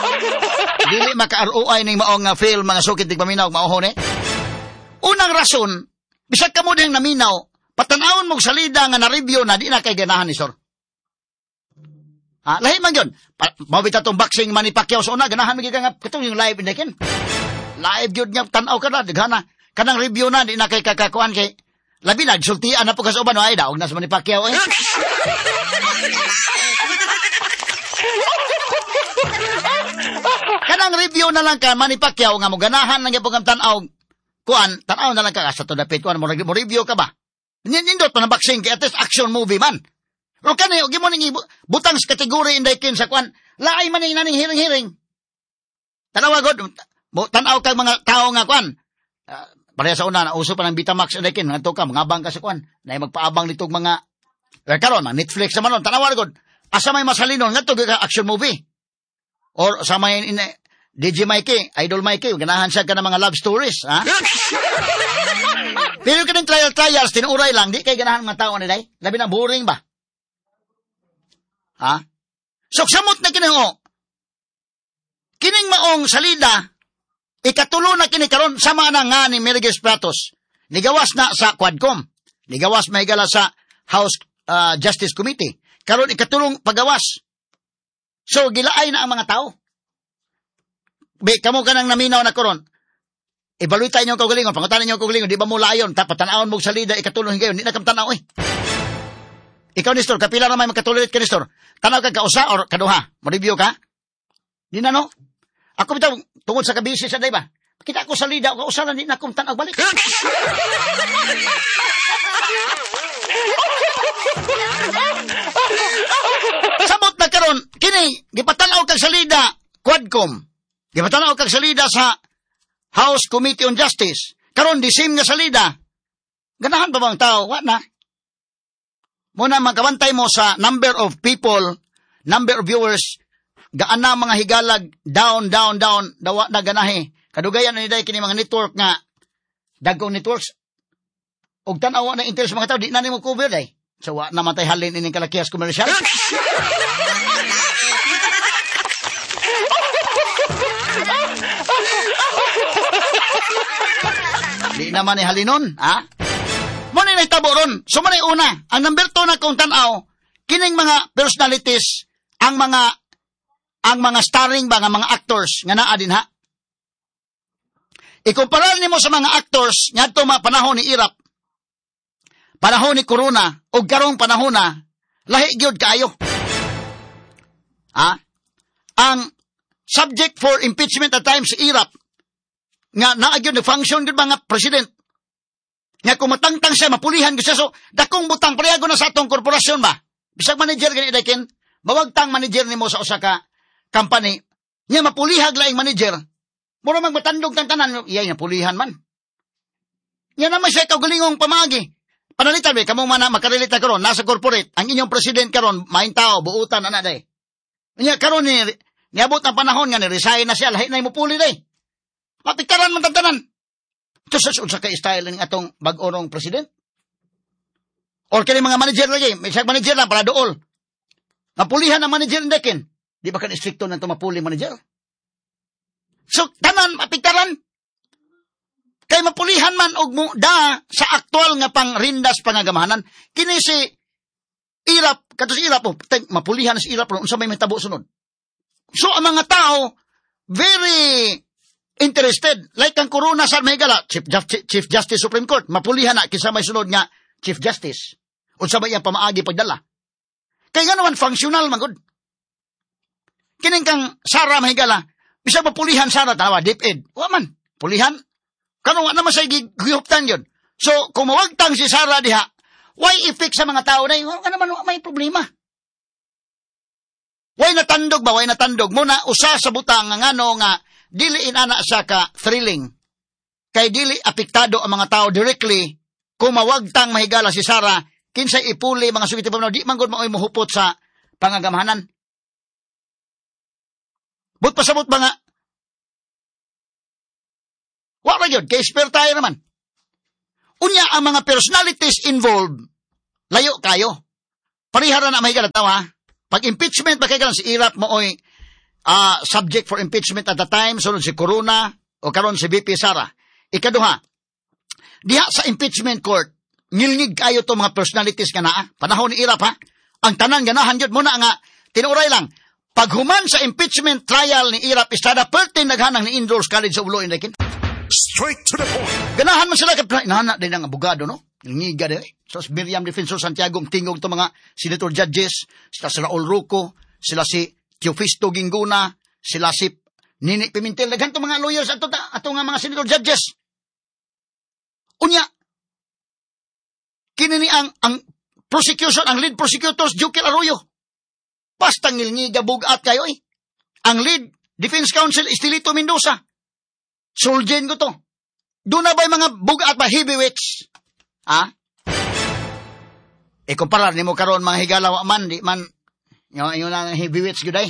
Dili maka-ROI ning maong nga film mga sukit tig paminaw maohon eh. Unang rason, bisag kamo ding naminaw, patanawon mong salida nga na-review na di na kay ganahan ni Sir. Lahi man yun. Mabita tong boxing Manny Pacquiao so na ganahan magi nga katong yung live indikin. Live yun niya tanaw ka na dighana. Kanang review na di na kay kakakuan kay labi na sultian na po kas uban ay daog na sa Manny Pacquiao eh. Kanang review na lang ka Manny Pacquiao nga mo ganahan lang gyapon ang tanaw. Kuan, tanaw na lang ka sa to dapit kuan mo review ka ba? Nindot pa na boxing kay at least action movie man. Pero kanay og mo ning butang sa kategory inday kin sa kuan, laay man ning naning hiring-hiring. Tanawa god, tanaw kag mga tao nga kuan. Pareha sa una na uso pa ng Betamax inday kin, ngadto ka mangabang ka sa kuan. Nay magpaabang nitong mga karon man Netflix naman non. Tanawa god, asa may masalinon ngadto ka action movie. Or sa may DJ Mikey, Idol Mikey, ganahan siya ka ng mga love stories, ha? Pero kanang trials, tinuray lang, di kay ganahan mga tao na day. Labi na boring ba? Ha? So, samot na kinaho. Kining maong salida, ikatulo na kinikaron, sama na nga ni Merigis Pratos. Nigawas na sa Quadcom. Nigawas mahigala sa House Justice Committee. Karon ikatulong pagawas. So, gilaay na ang mga tao. Kamo ka nang naminaw na karon. Ibaluita inyo kaugalingon, pangutanan inyo kaugalingon, di ba mo layon, tapatanaon mo salida, ikatulong gayon, di na kam tanaw eh. Ikaw, Nestor, kapila na may magkatuloy ka, Nestor. Tanaw ka kausa or kaduha? Mo-review ka? Di na, no? Ako bitaw, tungod sa kabisi sa day ba? Kita ko salida, o kausa lang, di na kong tanaw balik. Samot na karon, kini, gipatanaw kag salida, Quadcom. Gipatanaw kag salida sa House Committee on Justice. Karon di same nga salida. Ganahan ba bang tao? Wa na. Muna magkabantay mo sa number of people, number of viewers, gaan na mga higalag, down, dawa na ganahe. Kadugayan na niday kini mga network nga, dagkong networks, og tanawa na interest mga tao, di na nimo cover day. So, wa na matay halin ining kalakihas komersyal. Di naman ni halinon, ha? Muna na itabo ron. So, muna una, ang number 2 na kung tanaw, kining mga personalities, ang mga starring ba, mga actors, nga naa din ha? Ikumparal nimo sa mga actors, nga ito mga panahon ni Irap, panahon ni Corona, o karong panahon na, lahi gyud kayo. Ha? Ang subject for impeachment at times si Irap, nga naagyon na function gud mga president. Nga kung matangtang siya, mapulihan ko siya. So, dakong butang, parehago na sa atong korporasyon ba? Bisag manager ganit dakin, bawagtang manager nimo sa usa ka company, nya mapulihag laing manager. Mura magmatandog tang tanan, iyay nga pulihan man. Nya naman siya kaugalingong pamagi. Panalitan be kamo man makarelate karon nasa corporate, ang inyong president karon main tao buutan ana day. Nya karon ni niabot ang panahon nga ni resign na siya, lahi na mupuli day. Mapiktaran man tantanan. Ito sa ka-style ng atong bag-orong president. Or kini mga manager lagi, may isang manager lang para dool. Mapulihan ang manager ndekin. Di ba kan istrikto na ito mapuli manager? So, tanan, mapiktaran. Kay mapulihan man og mo da sa aktual nga pangrindas pangagamahanan. Kini si Irap, kato si Irap, mapulihan si Irap, unsa may tabo sunod. So, ang mga tao, very interested. Like ang Corona sa Megala, Chief Justice Supreme Court, mapulihan na kisa may sunod nga Chief Justice. Unsa ba iyang pamaagi pagdala? Kaya nga naman, functional man good. Kining kang Sara Mahigala, bisa mapulihan Sara, tawa, DepEd. Wa man, pulihan. Kano nga naman sa gihuptan yun. So, kung mawagtang si Sara diha, why effect sa mga tao na yun? Nga naman, may problema. Why natandog ba? Why natandog? Muna, usa sa butang nga ngano nga, dili inana sa ka thrilling. Kay dili apektado ang mga tao directly kung mawagtang mahigala si Sara kinsay ipuli mga sugiti pamno di man gud maoy mohupot sa pangagamahanan. But pasabot ba nga? Wa ra gyud kay spare tayo naman. Unya ang mga personalities involved layo kayo. Parihara na mahigala tawa. Pag impeachment ba kay si Irap maoy subject for impeachment at the time, sunod si Corona, o karon si VP Sara. Ikaduha, diha sa impeachment court, ngilngig kayo to mga personalities nga naa, panahon ni Irap ha, ang tanan ganahan yun muna nga, tinuray lang, paghuman sa impeachment trial ni Irap Estrada, pertin naghanang ni Indoors College sa Ulo Indekin. Straight to the point. Ganahan man sila, nahana din ang abogado, no? Ngilngiga din. So, Miriam Defensor Santiago, tingog to mga senator judges, sila Raul Ruco, sila si Teofisto Ginguna, sila si Nini Pimentel, naghanto mga lawyers ato nga mga senator judges. Unya, kinini ang prosecution, ang lead prosecutors, Jukil Arroyo. Basta ngilngiga bugat kayo eh. Ang lead defense counsel, Estelito Mendoza. Solgen ko to. Doon na ba yung mga bugat ba, heavyweights? Ha? Kumparar, ni mo karoon mga higalaw man, di man, yun ang heavyweights yun ay.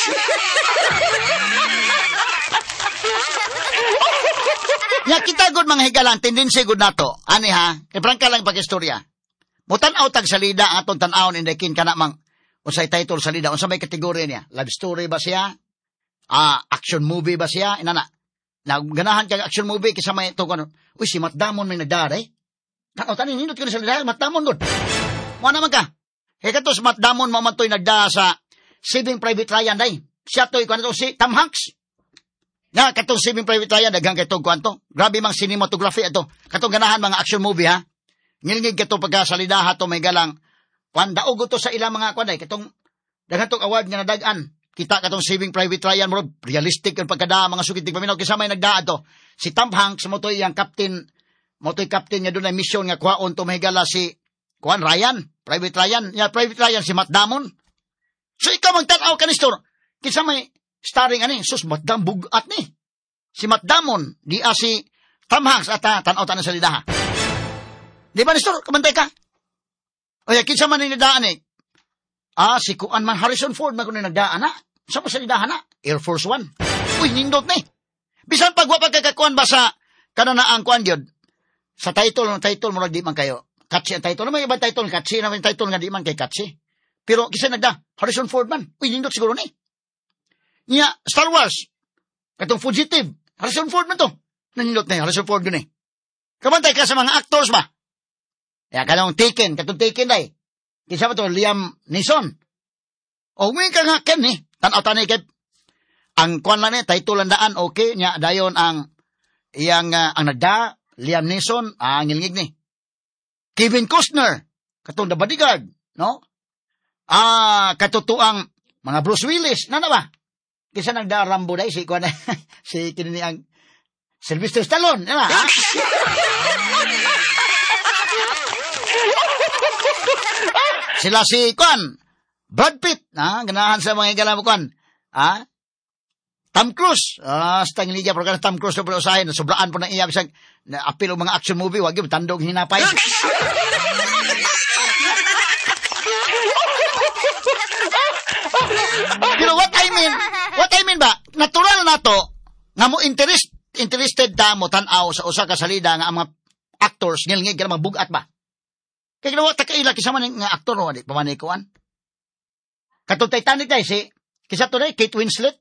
Ya kita good mga higalang, tendency good nato. Ani ha, iprangka lang pag-istorya. Mutan-aw tag salida, atong tan-aon indekin ka na mang, unsay title salida, unsay may kategorya niya. Love story ba siya? Action movie ba siya? Inana. Ganahan kag action movie, kisa may ito, uy, si Matt Damon may nagdaray. Tanaw, tanin, nindot ko na salida, Matt Damon good. Mo naman ka. Kato si Matt Damon, mamantoy nagda sa Saving Private Ryan, day. Siya to'y, kung si Tom Hanks. Nga, katong Saving Private Ryan, daghang katong kuwanto. Grabe mang cinematography ito. Katong ganahan mga action movie, ha? Ngilingig katong pagkasalidaha to may galang. Pandaog to sa ilang mga kwanay. Katong, daghang tong award nga nadagan. Kita katong Saving Private Ryan, mo realistic yung pagkada, mga sukiting paminaw. Kisa may nagdaan to. Si Tom Hanks, motoy yung captain niya doon na mission nga kwaon to may gala si Ryan. Private Ryan. Yeah, Private Ryan, si Matt Damon. So, ikaw magtanaw ka ni Store. Kisa may starring sus Matt Damon bugat ni. Si Matt Damon, di si Tom Hanks at tanaw tanan sa lidaha. Di ba ni Store, kamantay ka? O ya, kinsa man nagdaan eh. Si Kuan man Harrison Ford man kuno nagdaan na. Sa mo sa lidaha na? Air Force One. Uy, nindot ni. Bisan pagwapag kakakuan ba sa kanana ang kuan gyud. Sa title mo di man kayo. Katsi ang title. May ibang title, katsi naman title nga di man kay katsi. Pero kisa nagda, Harrison Ford man. Uy, nindot siguro ni. Niya, Star Wars. Katong fugitive. Harrison Ford man to. Nanindot na Harrison Ford yun eh. Kamantay ka sa mga actors ba? Kaya kanong Taken, katong Taken day. Kisa ba to, Liam Neeson. O, may ka nga ken eh. Tanaw tanay kay, ang kwan lang eh, title lang daan, okay. Niya, dayon ang nagda, Liam Neeson, ngilngig ni. Kevin Costner, katong The Bodyguard, no? Katutuang mga Bruce Willis, na ba? Kisa nagda Rambo day, si Kwan, si kinini ang Sylvester Stallone, na ba? Sila si Kwan, Brad Pitt, ganahan sa mga igalang Kwan, Tom Cruise, sa liga, pero Tom Cruise na usahin, sobraan po ng iya, bisag, apil o mga action movie, wag yung tandog hinapay. Pero what I mean ba, natural na to, nga mo interested da mo tanaw sa usa ka salida nga ang mga actors, ngilngig, nga mga bugat ba? Kaya ginawa, takaila, kisa man nga actor, no, di pa man ikuan. Katong Titanic day, kisa to day, Kate Winslet.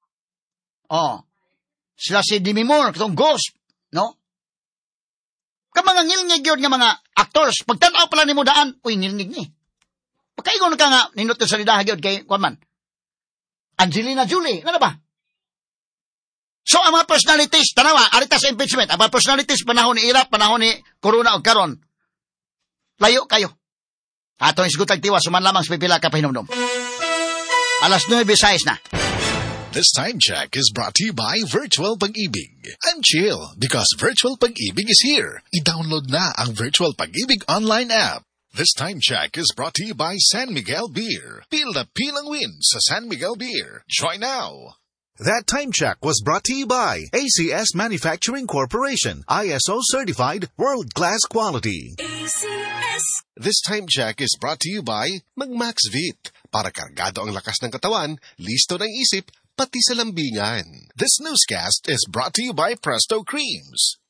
Sila si Demi Moore, katong Ghost, no? Mga ngilngig yun nga mga actors, pagtanaw pala ni mo daan, uy, ngilngig ni. Pagkaigon ka nga, ninot sa lidaha yun kay, kuan man, Angelina Jolie, nga ba? So, ang mga personalities, tanawa, arita sa impeachment, ang mga personalities, panahon ni Irap, panahon ni Corona o Karon, layo kayo. Atong isgutag tiwa, suman lamang sa pipila ka pahinomdom. Alas 9:06 na. This time check is brought to you by Virtual Pag-ibig. I'm chill because Virtual Pag-ibig is here. I-download na ang Virtual Pag-ibig online app. This time check is brought to you by San Miguel Beer. Feel the pilang win sa San Miguel Beer. Try now. That time check was brought to you by ACS Manufacturing Corporation, ISO certified world-class quality. ACS. This time check is brought to you by Magmax Vit. Para kargado ang lakas ng katawan, listo ng isip, pati sa lambingan. This newscast is brought to you by Presto Creams.